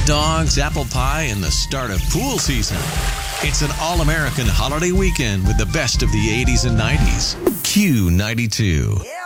hot dogs, apple pie, and the start of pool season. It's an all-American holiday weekend with the best of the 80s and 90s. Q92.